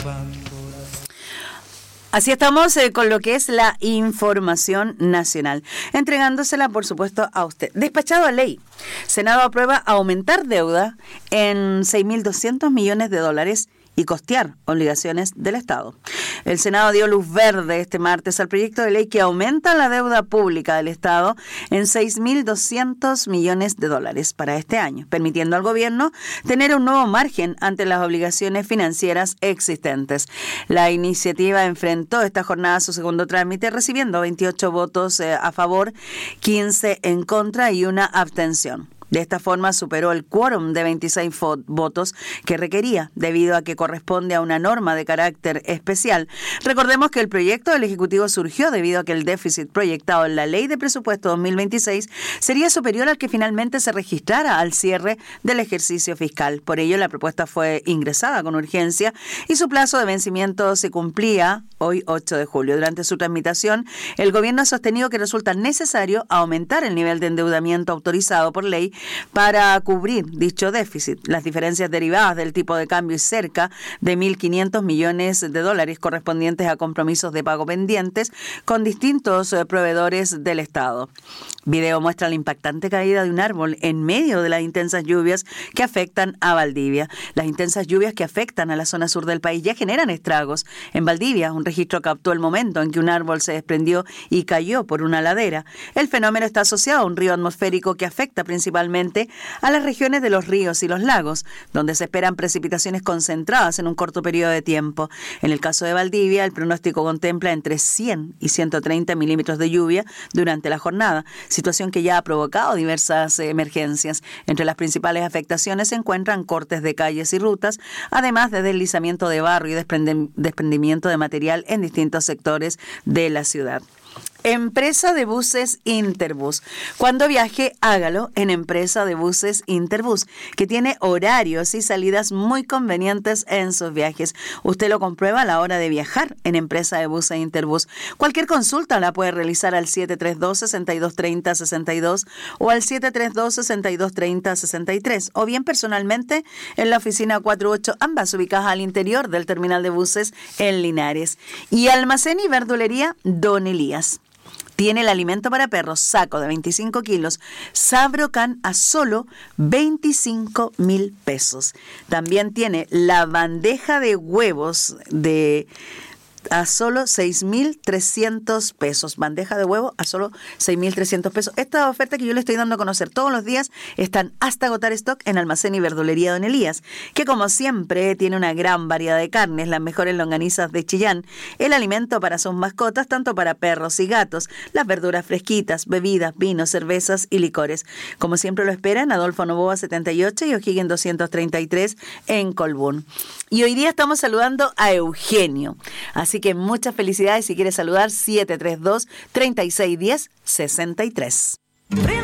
Así estamos con lo que es la información nacional, entregándosela, por supuesto, a usted. Despachado a ley, Senado aprueba aumentar deuda en 6.200 millones de dólares y costear obligaciones del Estado. El Senado dio luz verde este martes al proyecto de ley que aumenta la deuda pública del Estado en 6.200 millones de dólares para este año, permitiendo al gobierno tener un nuevo margen ante las obligaciones financieras existentes. La iniciativa enfrentó esta jornada a su segundo trámite, recibiendo 28 votos a favor, 15 en contra y una abstención. De esta forma superó el quórum de 26 votos que requería, debido a que corresponde a una norma de carácter especial. Recordemos que el proyecto del Ejecutivo surgió debido a que el déficit proyectado en la Ley de Presupuesto 2026 sería superior al que finalmente se registrara al cierre del ejercicio fiscal. Por ello, la propuesta fue ingresada con urgencia y su plazo de vencimiento se cumplía hoy 8 de julio. Durante su tramitación, el gobierno ha sostenido que resulta necesario aumentar el nivel de endeudamiento autorizado por ley para cubrir dicho déficit. Las diferencias derivadas del tipo de cambio y cerca de 1.500 millones de dólares correspondientes a compromisos de pago pendientes con distintos proveedores del Estado. Video muestra la impactante caída de un árbol en medio de las intensas lluvias que afectan a Valdivia. Las intensas lluvias que afectan a la zona sur del país ya generan estragos. En Valdivia, un registro captó el momento en que un árbol se desprendió y cayó por una ladera. El fenómeno está asociado a un río atmosférico que afecta principalmente a las regiones de los ríos y los lagos, donde se esperan precipitaciones concentradas en un corto periodo de tiempo. En el caso de Valdivia, el pronóstico contempla entre 100 y 130 milímetros de lluvia durante la jornada, situación que ya ha provocado diversas emergencias. Entre las principales afectaciones se encuentran cortes de calles y rutas, además de deslizamiento de barro y desprendimiento de material en distintos sectores de la ciudad. Empresa de buses Interbus. Cuando viaje, hágalo en Empresa de buses Interbus, que tiene horarios y salidas muy convenientes en sus viajes. Usted lo comprueba a la hora de viajar en Empresa de buses Interbus. Cualquier consulta la puede realizar al 732-6230-62 o al 732-6230-63 o bien personalmente en la oficina 48, ambas ubicadas al interior del terminal de buses en Linares. Y Almacén y Verdulería Don Elías. Tiene el alimento para perros, saco de 25 kilos, Sabrocan a solo 25.000 pesos. También tiene la bandeja de huevos a solo 6.300 pesos. Bandeja de huevo a solo 6.300 pesos. Esta oferta que yo le estoy dando a conocer todos los días están hasta agotar stock en Almacén y Verdulería Don Elías, que como siempre tiene una gran variedad de carnes, las mejores longanizas de Chillán, el alimento para sus mascotas, tanto para perros y gatos, las verduras fresquitas, bebidas, vinos, cervezas y licores. Como siempre lo esperan, Adolfo Noboa 78 y O'Higgins 233 en Colbún. Y hoy día estamos saludando a Eugenio. Así que muchas felicidades. Si quieres saludar, 732-3610-63.